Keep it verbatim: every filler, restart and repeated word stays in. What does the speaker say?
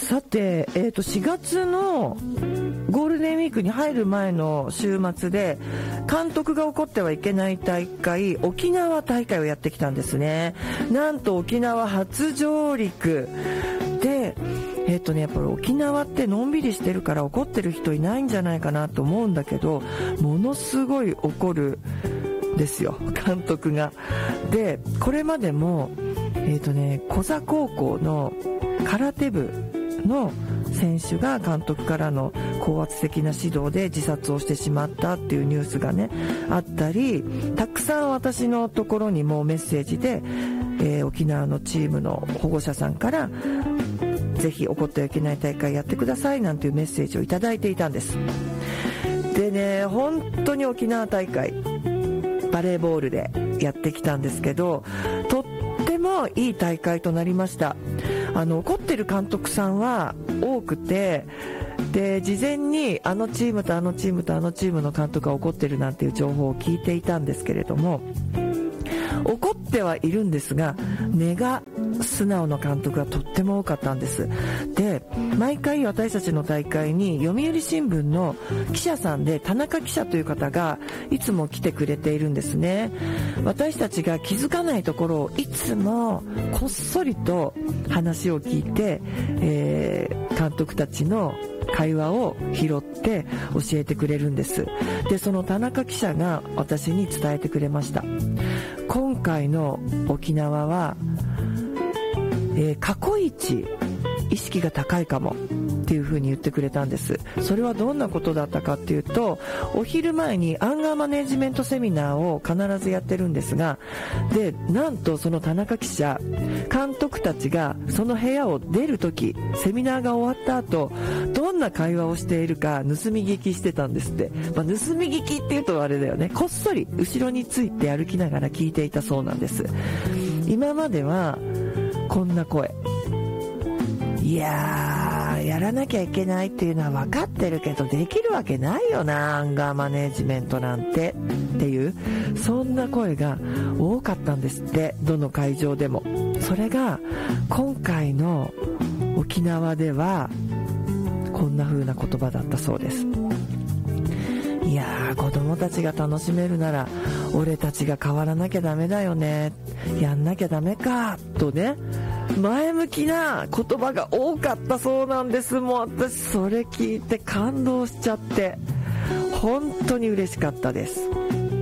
さて、えーと、しがつのゴールデンウィークに入る前の週末で監督が起こってはいけない大会、沖縄大会をやってきたんですね。なんと沖縄初上陸で、えーとね、やっぱり沖縄ってのんびりしてるから怒ってる人いないんじゃないかなと思うんだけど、ものすごい怒るですよ、監督が。でこれまでも、えーとね、小座高校の空手部の選手が監督からの高圧的な指導で自殺をしてしまったっていうニュースがねあったり、たくさん私のところにもメッセージで、えー、沖縄のチームの保護者さんからぜひ起こってはいけない大会やってくださいなんていうメッセージをいただいていたんです。でね、本当に沖縄大会バレーボールでやってきたんですけど、とってもいい大会となりました。あの怒ってる監督さんは多くて、で事前にあのチームとあのチームとあのチームの監督が怒ってるなんていう情報を聞いていたんですけれども、怒ってはいるんですが根が素直な監督がとっても多かったんです。で毎回私たちの大会に読売新聞の記者さんで田中記者という方がいつも来てくれているんですね。私たちが気づかないところをいつもこっそりと話を聞いて、えー、監督たちの会話を拾って教えてくれるんです。でその田中記者が私に伝えてくれました。今回の沖縄は、えー、過去一意識が高いかもっていう風に言ってくれたんです。それはどんなことだったかっていうと、お昼前にアンガーマネジメントセミナーを必ずやってるんですが、でなんとその田中記者、監督たちがその部屋を出るとき、セミナーが終わった後どんな会話をしているか盗み聞きしてたんですって。まあ、盗み聞きっていうとあれだよね、こっそり後ろについて歩きながら聞いていたそうなんです。今まではこんな声、いやーやらなきゃいけないっていうのは分かってるけどできるわけないよな、アンガーマネジメントなんてっていう、そんな声が多かったんですって、どの会場でも。それが今回の沖縄ではこんな風な言葉だったそうです。いやー子供たちが楽しめるなら俺たちが変わらなきゃダメだよね、やんなきゃダメかとね、前向きな言葉が多かったそうなんです。もう私それ聞いて感動しちゃって本当に嬉しかったです。